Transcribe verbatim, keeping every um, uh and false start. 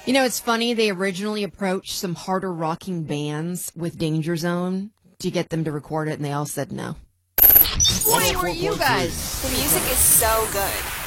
You know, it's funny. They originally approached some harder rocking bands with Danger Zone to get them to record it, and they all said no. Where were you guys? The music is so good.